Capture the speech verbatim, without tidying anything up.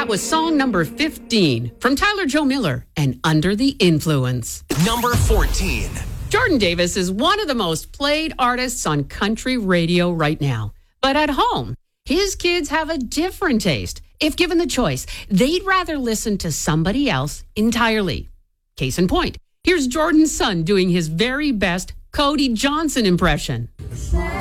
That was song number fifteen from Tyler Joe Miller and Under the Influence. Number fourteen. Jordan Davis is one of the most played artists on country radio right now. But at home, his kids have a different taste. If given the choice, they'd rather listen to somebody else entirely. Case in point, here's Jordan's son doing his very best Cody Johnson impression.